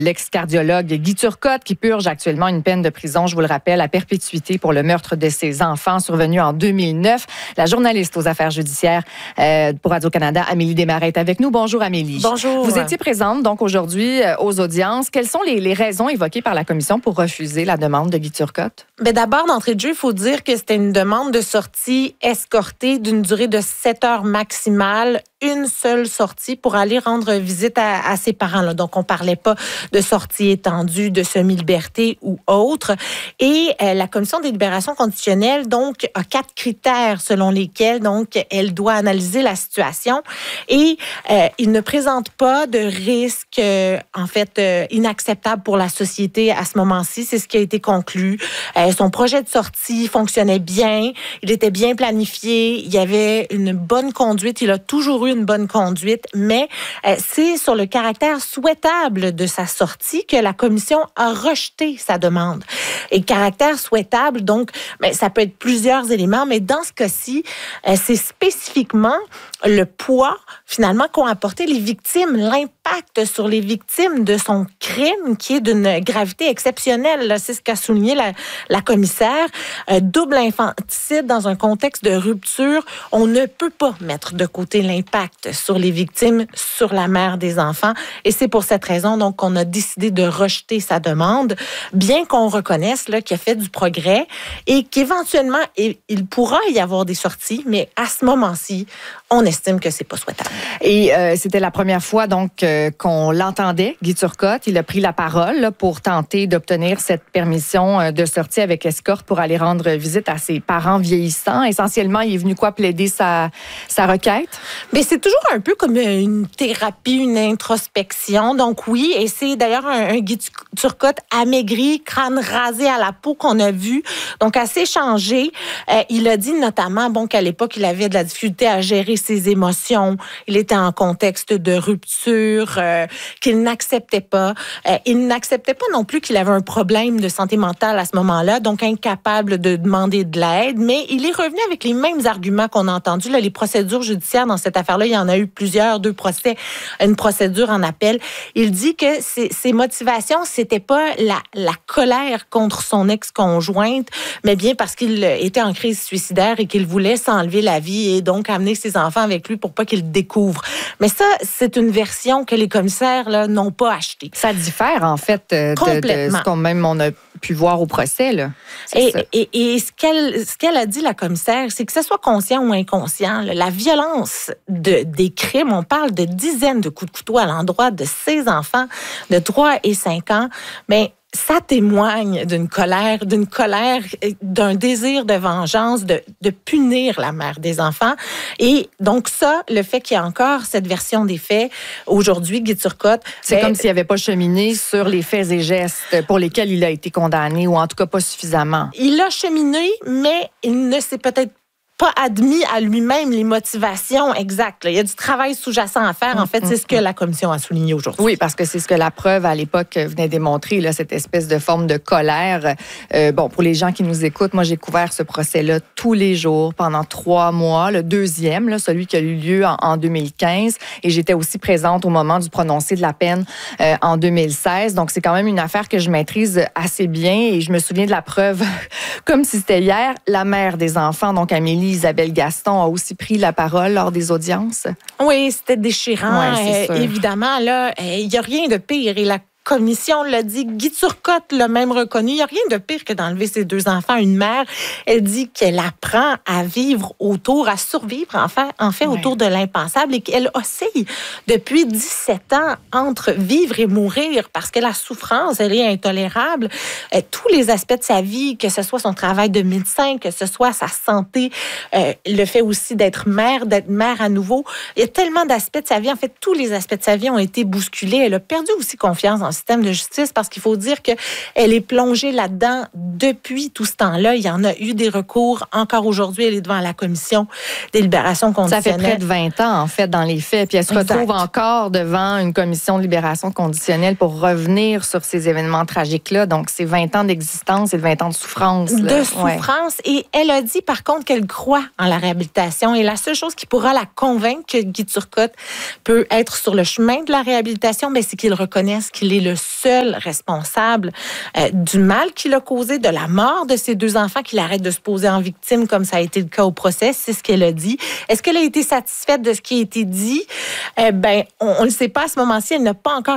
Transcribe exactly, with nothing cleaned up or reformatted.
L'ex-cardiologue Guy Turcotte qui purge actuellement une peine de prison, je vous le rappelle, à perpétuité pour le meurtre de ses enfants survenu en deux mille neuf. La journaliste aux affaires judiciaires euh, pour Radio-Canada, Amélie Desmarais, est avec nous. Bonjour Amélie. Bonjour. Vous étiez présente donc aujourd'hui euh, aux audiences. Quelles sont les, les raisons évoquées par la commission pour refuser la demande de Guy Turcotte? Ben d'abord, d'entrée de jeu, il faut dire que c'était une demande de sortie escortée d'une durée de sept heures maximale. Une seule sortie pour aller rendre visite à, à ses parents. Là. Donc, on parlait pas de sortie étendue, de semi-liberté ou autre. Et euh, la Commission des libérations conditionnelles, donc, a quatre critères selon lesquels, donc, elle doit analyser la situation. Et euh, il ne présente pas de risque, euh, en fait, euh, inacceptable pour la société à ce moment-ci. C'est ce qui a été conclu. Euh, son projet de sortie fonctionnait bien. Il était bien planifié. Il y avait une bonne conduite. Il a toujours eu une bonne conduite, mais euh, c'est sur le caractère souhaitable de sa sortie que la commission a rejeté sa demande. Et caractère souhaitable, donc, ben, ça peut être plusieurs éléments, mais dans ce cas-ci, euh, c'est spécifiquement le poids, finalement, qu'ont apporté les victimes, l'impact sur les victimes de son crime, qui est d'une gravité exceptionnelle. Là, c'est ce qu'a souligné la, la commissaire. Euh, double infanticide dans un contexte de rupture, on ne peut pas mettre de côté l'impact sur les victimes, sur la mère des enfants. Et c'est pour cette raison, donc, qu'on a décidé de rejeter sa demande, bien qu'on reconnaisse là, qu'il a fait du progrès et qu'éventuellement, il pourra y avoir des sorties, mais à ce moment-ci, on estime que c'est pas souhaitable. Et euh, c'était la première fois donc euh, qu'on l'entendait, Guy Turcotte. Il a pris la parole là, pour tenter d'obtenir cette permission euh, de sortie avec escorte pour aller rendre visite à ses parents vieillissants. Essentiellement, il est venu quoi plaider sa, sa requête? Mais c'est toujours un peu comme une thérapie, une introspection. Donc oui, et c'est d'ailleurs un, un Guy Turcotte amaigri, crâne rasé à la peau qu'on a vu, donc assez changé. Euh, il a dit notamment bon qu'à l'époque, il avait de la difficulté à gérer ses émotions. Il était en contexte de rupture, euh, qu'il n'acceptait pas. Euh, il n'acceptait pas non plus qu'il avait un problème de santé mentale à ce moment-là, donc incapable de demander de l'aide. Mais il est revenu avec les mêmes arguments qu'on a entendus. Là, les procédures judiciaires dans cette affaire-là, il y en a eu plusieurs, deux procès, une procédure en appel. Il dit que ses, ses motivations, c'était pas la, la colère contre son ex-conjointe, mais bien parce qu'il était en crise suicidaire et qu'il voulait s'enlever la vie et donc amener ses enfants avec lui pour pas qu'il le découvre. Mais ça, c'est une version que les commissaires là, n'ont pas achetée. Ça diffère, en fait, de, de ce qu'on même on a pu voir au procès. Là. Et, et, et ce qu'elle ce qu'elle a dit, la commissaire, c'est que ce soit conscient ou inconscient, là, la violence de, des crimes, on parle de dizaines de coups de couteau à l'endroit de ses enfants de trois et cinq ans, mais ça témoigne d'une colère, d'une colère, d'un désir de vengeance, de, de punir la mère des enfants. Et donc ça, le fait qu'il y a encore cette version des faits, aujourd'hui, Guy Turcotte... C'est ben, comme s'il n'avait pas cheminé sur les faits et gestes pour lesquels il a été condamné, ou en tout cas pas suffisamment. Il a cheminé, mais il ne s'est peut-être pas admis à lui-même les motivations exactes. Il y a du travail sous-jacent à faire. En fait, c'est ce que la commission a souligné aujourd'hui. Oui, parce que c'est ce que la preuve à l'époque venait démontrer, là, cette espèce de forme de colère. Euh, bon, pour les gens qui nous écoutent, moi, j'ai couvert ce procès-là tous les jours pendant trois mois. Le deuxième, là, celui qui a eu lieu en, en deux mille quinze. Et j'étais aussi présente au moment du prononcé de la peine euh, en deux mille seize. Donc, c'est quand même une affaire que je maîtrise assez bien. Et je me souviens de la preuve comme si c'était hier. La mère des enfants, donc Amélie Isabelle Gaston, a aussi pris la parole lors des audiences. Oui, c'était déchirant. Ouais, euh, évidemment, là, il n'y a rien de pire. Et la commission l'a dit, Guy Turcotte l'a même reconnu. Il n'y a rien de pire que d'enlever ses deux enfants à une mère. Elle dit qu'elle apprend à vivre autour, à survivre, en fait, en fait ouais. autour de l'impensable, et qu'elle oscille depuis dix-sept ans entre vivre et mourir parce que la souffrance, elle est intolérable. Euh, tous les aspects de sa vie, que ce soit son travail de médecin, que ce soit sa santé, euh, le fait aussi d'être mère, d'être mère à nouveau. Il y a tellement d'aspects de sa vie. En fait, tous les aspects de sa vie ont été bousculés. Elle a perdu aussi confiance en le système de justice parce qu'il faut dire qu'elle est plongée là-dedans depuis tout ce temps-là. Il y en a eu des recours. Encore aujourd'hui, elle est devant la commission des libérations conditionnelles. Ça fait près de vingt ans, en fait, dans les faits. Puis elle se exact. retrouve encore devant une commission de libération conditionnelle pour revenir sur ces événements tragiques-là. Donc, c'est vingt ans d'existence et de vingt ans de souffrance. Là. De souffrance. Ouais. Et elle a dit, par contre, qu'elle croit en la réhabilitation. Et la seule chose qui pourra la convaincre que Guy Turcotte peut être sur le chemin de la réhabilitation, bien, c'est qu'il reconnaisse qu'il est est le seul responsable euh, du mal qu'il a causé, de la mort de ses deux enfants, qu'il arrête de se poser en victime comme ça a été le cas au procès. C'est ce qu'elle a dit. Est-ce qu'elle a été satisfaite de ce qui a été dit? Eh ben, on ne le sait pas à ce moment-ci. Elle n'a pas encore